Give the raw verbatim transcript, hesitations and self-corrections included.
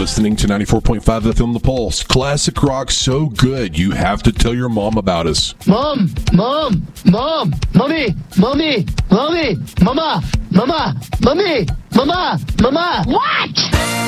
listening to ninety-four point five F M The Pulse. Classic rock so good, you have to tell your mom about us. Mom, mom, mom, mommy, mommy, mommy, mama, mama, mommy, mama, mama. What?